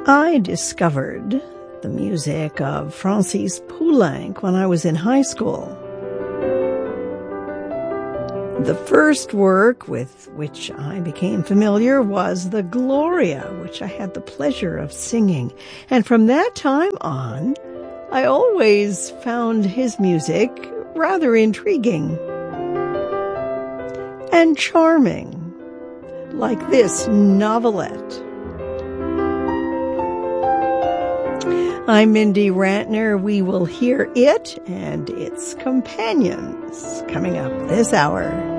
I discovered the music of Francis Poulenc when I was in high school. The first work with which I became familiar was the Gloria, which I had the pleasure of singing. And from that time on, I always found his music rather intriguing and charming, like this novelette. I'm Mindy Rantner. We will hear it and its companions coming up this hour.